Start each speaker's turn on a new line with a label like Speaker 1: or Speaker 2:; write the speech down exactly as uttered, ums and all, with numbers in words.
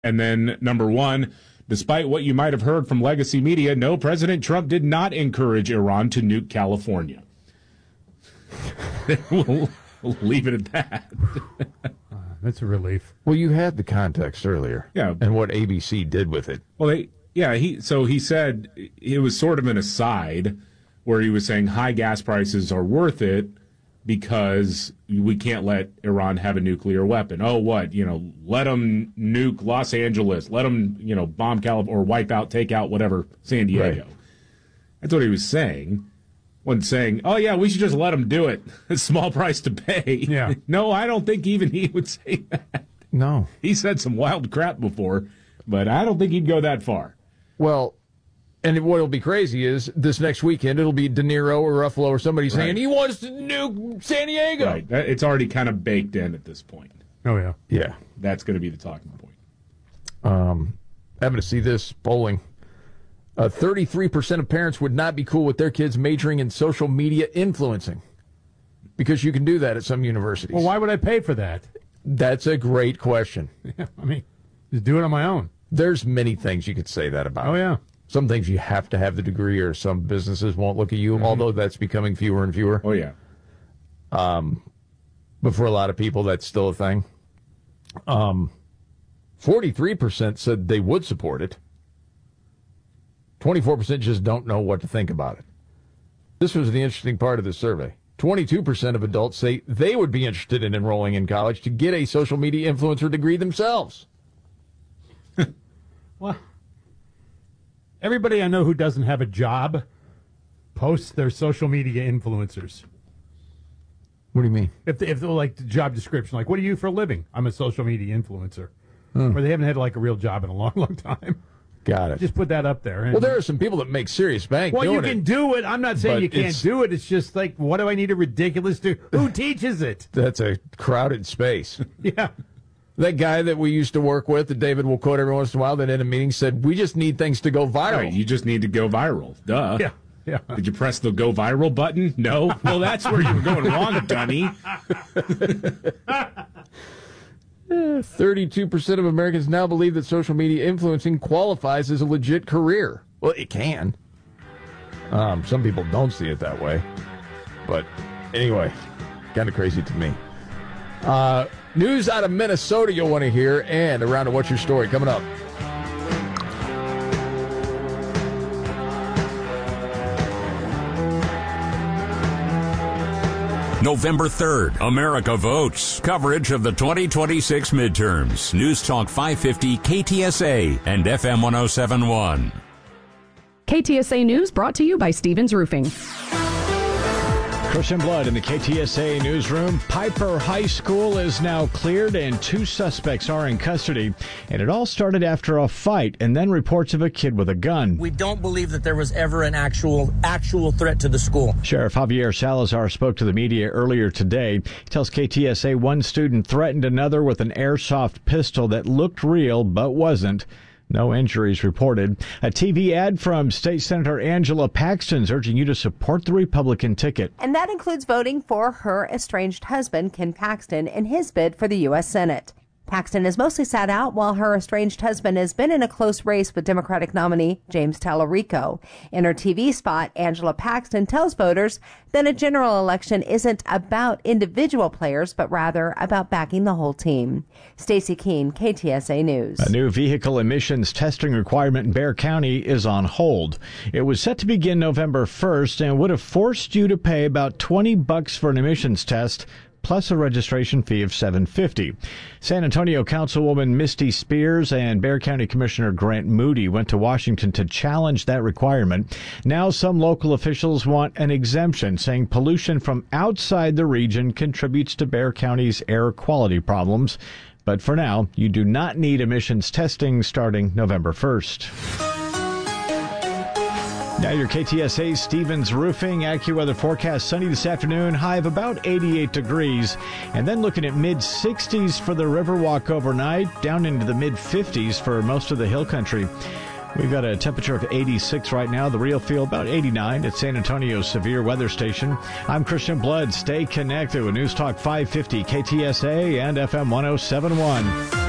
Speaker 1: And then number one, despite what you might have heard from legacy media, no, President Trump did not encourage Iran to nuke California. we'll, we'll leave it at that.
Speaker 2: uh, that's a relief.
Speaker 3: Well, you had the context earlier.
Speaker 1: Yeah.
Speaker 3: And what A B C did with it.
Speaker 1: Well, they, yeah, he so he said it was sort of an aside where he was saying high gas prices are worth it because we can't let Iran have a nuclear weapon. Oh, what? You know, let them nuke Los Angeles. Let them, you know, bomb California or wipe out, take out, whatever, San Diego. Right. That's what he was saying. Wasn't saying, oh, yeah, we should just let them do it. A small price to pay.
Speaker 2: Yeah.
Speaker 1: No, I don't think even he would say that.
Speaker 3: No.
Speaker 1: He said some wild crap before, but I don't think he'd go that far.
Speaker 3: Well, and what'll be crazy is this next weekend it'll be De Niro or Ruffalo or somebody saying
Speaker 1: right.
Speaker 3: he wants to nuke San Diego.
Speaker 1: Right. It's already kind of baked in at this point.
Speaker 2: Oh, yeah.
Speaker 3: Yeah.
Speaker 1: That's going to be the talking point.
Speaker 3: Um, having to see this polling. Uh, thirty-three percent of parents would not be cool with their kids majoring in social media influencing because you can do that at some universities.
Speaker 2: Well, why would I pay for that?
Speaker 3: That's a great question.
Speaker 2: Yeah, I mean, just do it on my own.
Speaker 3: There's many things you could say that about.
Speaker 2: Oh, yeah.
Speaker 3: Some things you have to have the degree or some businesses won't look at you, mm-hmm. although that's becoming fewer and fewer.
Speaker 1: Oh, yeah.
Speaker 3: Um, but for a lot of people, that's still a thing. Um, forty-three percent said they would support it. twenty-four percent just don't know what to think about it. This was the interesting part of the survey. twenty-two percent of adults say they would be interested in enrolling in college to get a social media influencer degree themselves.
Speaker 2: Well, everybody I know who doesn't have a job posts their social media influencers.
Speaker 3: What do you mean?
Speaker 2: If they, if they're like the job description, like, what do you do for a living? I'm a social media influencer. Hmm. Or they haven't had like a real job in a long, long time.
Speaker 3: Got it.
Speaker 2: Just put that up there.
Speaker 3: Well, there are some people that make serious bank
Speaker 2: well,
Speaker 3: doing
Speaker 2: you can
Speaker 3: it,
Speaker 2: do it. I'm not saying you can't
Speaker 3: it's,
Speaker 2: do it. It's just like, what do I need a ridiculous to? Who teaches it?
Speaker 3: That's a crowded space.
Speaker 2: Yeah.
Speaker 3: That guy that we used to work with, that David will quote every once in a while, that in a meeting said, we just need things to go viral.
Speaker 1: Right, you just need to go viral. Duh.
Speaker 2: Yeah. Yeah.
Speaker 1: Did you press the go viral button? No? Well, that's where you were going wrong, dummy.
Speaker 3: thirty-two percent of Americans now believe that social media influencing qualifies as a legit career. Well, it can. Um, some people don't see it that way. But anyway, kind of crazy to me. Uh, news out of Minnesota you'll want to hear, and around to What's Your Story coming up.
Speaker 4: November third, America votes. Coverage of the twenty twenty-six midterms. News Talk five fifty K T S A and F M one oh seven point one.
Speaker 5: K T S A News brought to you by Stevens Roofing.
Speaker 6: Christian Blood in the K T S A newsroom. Piper High School is now cleared and two suspects are in custody. And it all started after a fight and then reports of a kid with a gun.
Speaker 7: We don't believe that there was ever an actual actual threat to the school.
Speaker 6: Sheriff Javier Salazar spoke to the media earlier today. He tells K T S A one student threatened another with an airsoft pistol that looked real but wasn't. No injuries reported. A T V ad from State Senator Angela Paxton's urging you to support the Republican ticket.
Speaker 8: And that includes voting for her estranged husband, Ken Paxton, in his bid for the U S Senate. Paxton has mostly sat out while her estranged husband has been in a close race with Democratic nominee James Tallarico. In her T V spot, Angela Paxton tells voters that a general election isn't about individual players, but rather about backing the whole team. Stacey Keene, K T S A News.
Speaker 6: A new vehicle emissions testing requirement in Bexar County is on hold. It was set to begin November first and would have forced you to pay about twenty bucks for an emissions test, plus a registration fee of seven dollars and fifty cents. San Antonio Councilwoman Misty Spears and Bexar County Commissioner Grant Moody went to Washington to challenge that requirement. Now some local officials want an exemption, saying pollution from outside the region contributes to Bexar County's air quality problems. But for now, you do not need emissions testing starting November first. Now your K T S A Stevens Roofing AccuWeather forecast. Sunny this afternoon, high of about eighty-eight degrees. And then looking at mid sixties for the Riverwalk overnight, down into the mid fifties for most of the hill country. We've got a temperature of eighty-six right now. The real feel about eighty-nine at San Antonio's Severe Weather Station. I'm Christian Blood. Stay connected with News Talk five fifty K T S A and F M one oh seven point one.